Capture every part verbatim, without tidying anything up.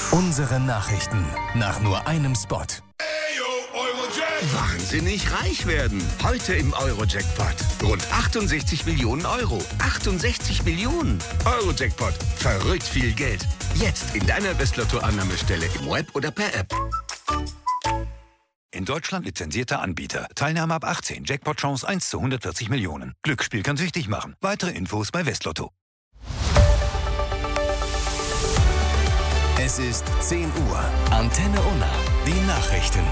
Unsere Nachrichten nach nur einem Spot. Wahnsinnig reich werden. Heute im Euro-Jackpot. Rund achtundsechzig Millionen Euro. achtundsechzig Millionen. Euro-Jackpot. Verrückt viel Geld. Jetzt in deiner Westlotto-Annahmestelle im Web oder per App. In Deutschland lizenzierter Anbieter. Teilnahme ab achtzehn. Jackpot-Chance eins zu hundertvierzig Millionen. Glücksspiel kann süchtig machen. Weitere Infos bei Westlotto. Es ist zehn Uhr. Antenne Unna. Die Nachrichten.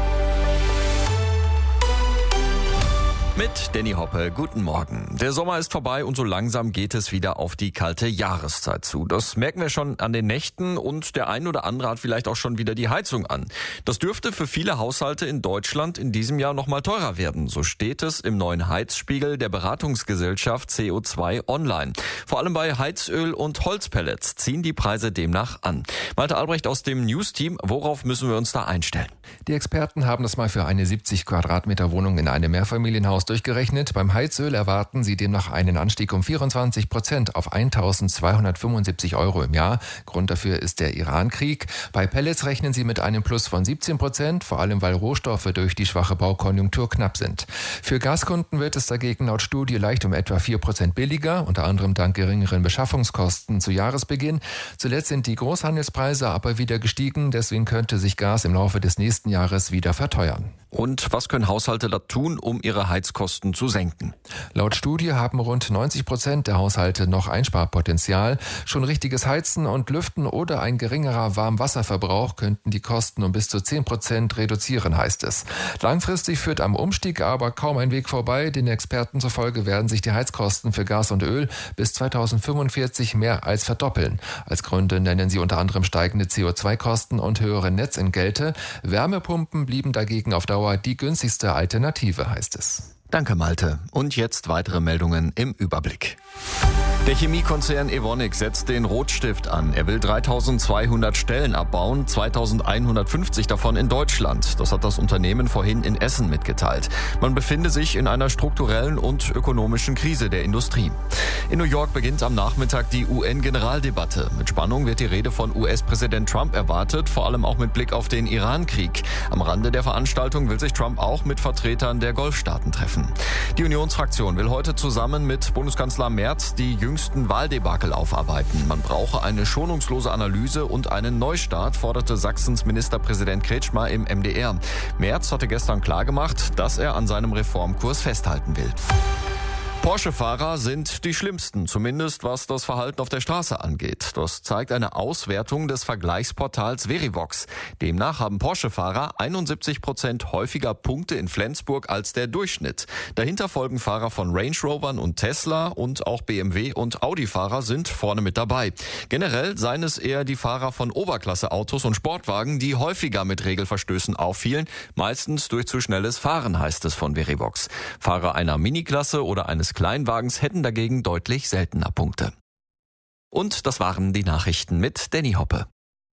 Mit Danny Hoppe, guten Morgen. Der Sommer ist vorbei und so langsam geht es wieder auf die kalte Jahreszeit zu. Das merken wir schon an den Nächten und der ein oder andere hat vielleicht auch schon wieder die Heizung an. Das dürfte für viele Haushalte in Deutschland in diesem Jahr noch mal teurer werden. So steht es im neuen Heizspiegel der Beratungsgesellschaft C O zwei Online. Vor allem bei Heizöl und Holzpellets ziehen die Preise demnach an. Malte Albrecht aus dem News-Team, worauf müssen wir uns da einstellen? Die Experten haben das mal für eine siebzig Quadratmeter Wohnung in einem Mehrfamilienhaus durchgerechnet. Beim Heizöl erwarten sie demnach einen Anstieg um vierundzwanzig Prozent auf eintausendzweihundertfünfundsiebzig Euro im Jahr. Grund dafür ist der Iran-Krieg. Bei Pellets rechnen sie mit einem Plus von siebzehn Prozent, vor allem weil Rohstoffe durch die schwache Baukonjunktur knapp sind. Für Gaskunden wird es dagegen laut Studie leicht um etwa vier Prozent billiger, unter anderem dank geringeren Beschaffungskosten zu Jahresbeginn. Zuletzt sind die Großhandelspreise aber wieder gestiegen, deswegen könnte sich Gas im Laufe des nächsten Jahres wieder verteuern. Und was können Haushalte da tun, um ihre Heizkosten zu senken? Laut Studie haben rund neunzig Prozent der Haushalte noch Einsparpotenzial. Schon richtiges Heizen und Lüften oder ein geringerer Warmwasserverbrauch könnten die Kosten um bis zu zehn Prozent reduzieren, heißt es. Langfristig führt am Umstieg aber kaum ein Weg vorbei. Den Experten zufolge werden sich die Heizkosten für Gas und Öl bis zweitausendfünfundvierzig mehr als verdoppeln. Als Gründe nennen sie unter anderem steigende C O zwei Kosten und höhere Netzentgelte. Wärmepumpen blieben dagegen auf Dauer die günstigste Alternative, heißt es. Danke, Malte. Und jetzt weitere Meldungen im Überblick. Der Chemiekonzern Evonik setzt den Rotstift an. Er will dreitausendzweihundert Stellen abbauen, zweitausendeinhundertfünfzig davon in Deutschland. Das hat das Unternehmen vorhin in Essen mitgeteilt. Man befinde sich in einer strukturellen und ökonomischen Krise der Industrie. In New York beginnt am Nachmittag die U N-Generaldebatte. Mit Spannung wird die Rede von U S-Präsident Trump erwartet, vor allem auch mit Blick auf den Iran-Krieg. Am Rande der Veranstaltung will sich Trump auch mit Vertretern der Golfstaaten treffen. Die Unionsfraktion will heute zusammen mit Bundeskanzler Merz die jüngsten Wahldebakel aufarbeiten. Man brauche eine schonungslose Analyse und einen Neustart, forderte Sachsens Ministerpräsident Kretschmer im M D R. Merz hatte gestern klargemacht, dass er an seinem Reformkurs festhalten will. Porsche-Fahrer sind die schlimmsten, zumindest was das Verhalten auf der Straße angeht. Das zeigt eine Auswertung des Vergleichsportals Verivox. Demnach haben Porsche-Fahrer einundsiebzig Prozent häufiger Punkte in Flensburg als der Durchschnitt. Dahinter folgen Fahrer von Range Rovern und Tesla und auch B M W- und Audi-Fahrer sind vorne mit dabei. Generell seien es eher die Fahrer von Oberklasse-Autos und Sportwagen, die häufiger mit Regelverstößen auffielen, meistens durch zu schnelles Fahren, heißt es von Verivox. Fahrer einer Miniklasse oder eines Kleinwagens hätten dagegen deutlich seltener Punkte. Und das waren die Nachrichten mit Danny Hoppe.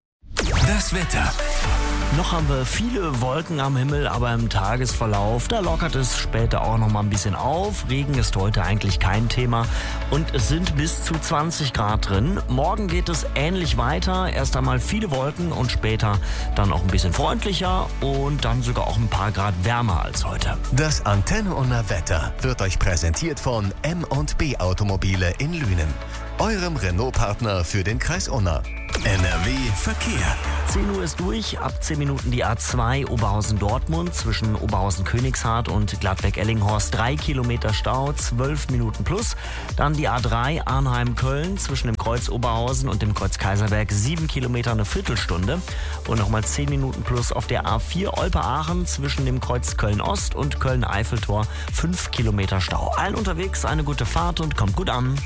Das Wetter. Noch haben wir viele Wolken am Himmel, aber im Tagesverlauf, da lockert es später auch noch mal ein bisschen auf. Regen ist heute eigentlich kein Thema und es sind bis zu zwanzig Grad drin. Morgen geht es ähnlich weiter. Erst einmal viele Wolken und später dann auch ein bisschen freundlicher und dann sogar auch ein paar Grad wärmer als heute. Das Antenne Unna Wetter wird euch präsentiert von M und B Automobile in Lünen, eurem Renault-Partner für den Kreis Unna. N R W Verkehr. zehn Uhr ist durch, ab zehn Minuten die A zwei Oberhausen-Dortmund zwischen Oberhausen-Königshardt und Gladbeck-Ellinghorst drei Kilometer Stau, zwölf Minuten plus. Dann die A drei Arnheim-Köln zwischen dem Kreuz Oberhausen und dem Kreuz Kaiserberg sieben Kilometer, eine Viertelstunde. Und nochmal zehn Minuten plus auf der A vier Olpe-Aachen zwischen dem Kreuz Köln-Ost und Köln-Eiffeltor fünf Kilometer Stau. Allen unterwegs eine gute Fahrt und kommt gut an.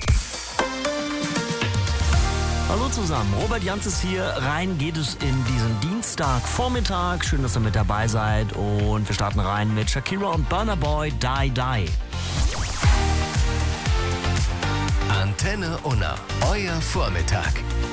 Hallo zusammen, Robert Janz ist hier. Rein geht es in diesen Dienstagvormittag. Schön, dass ihr mit dabei seid. Und wir starten rein mit Shakira und Burna Boy, Die Die. Antenne Unna, euer Vormittag.